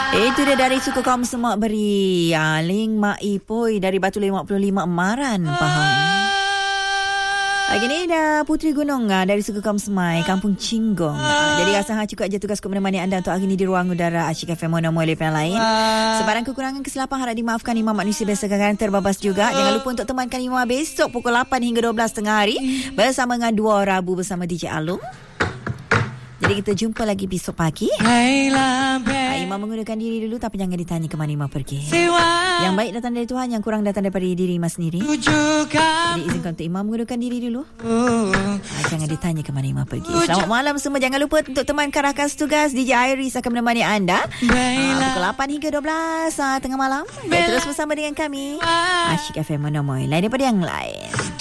Itu dia dari suku kaum semak beri. Ling Mak Ipoi dari Batu 55 Emaran, Pahang. Lagi ni dah Puteri Gunung dari suku kaum Semai, Kampung Cinggong. Jadi rasa cukup aja tugas menemani anda untuk hari ini di ruang udara Asyik FM Mono Moe Lepas lain. Sebarang kekurangan kesilapan harap dimaafkan Imam manusia biasa kadang terbabas juga. Jangan lupa untuk temankan Imam besok pukul 8 hingga 12 tengah hari bersama dengan Dua Rabu bersama DJ Alung. Jadi kita jumpa lagi besok pagi. Imam mengundurkan diri dulu, tapi jangan ditanya ke mana Imam pergi. Yang baik datang dari Tuhan, yang kurang datang daripada diri Imam sendiri. Jadi izinkan untuk Imam mengundurkan diri dulu. Jangan ditanya ke mana Imam pergi. Selamat malam semua. Jangan lupa untuk temankan rakan setugas DJ Iris akan menemani anda pukul 8 hingga 12 tengah malam. Dan terus bersama dengan kami Asyik FM Mono Moe, lain daripada yang lain.